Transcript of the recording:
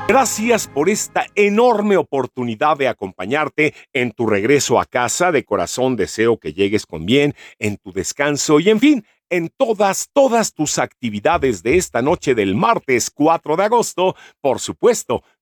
Gracias por esta enorme oportunidad de acompañarte en tu regreso a casa. De corazón deseo que llegues con bien en tu descanso y, en fin, en todas tus actividades de esta noche del martes 4 de agosto. Por supuesto,